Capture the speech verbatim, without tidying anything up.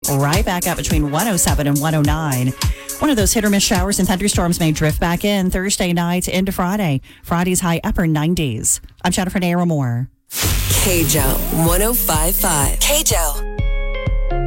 right back up between one oh seven and one oh nine. One of those hit or miss showers and thunderstorms may drift back in Thursday night into Friday. Friday's high upper nineties. I'm Jennifer Naramore. K J O one oh five point five. K J O.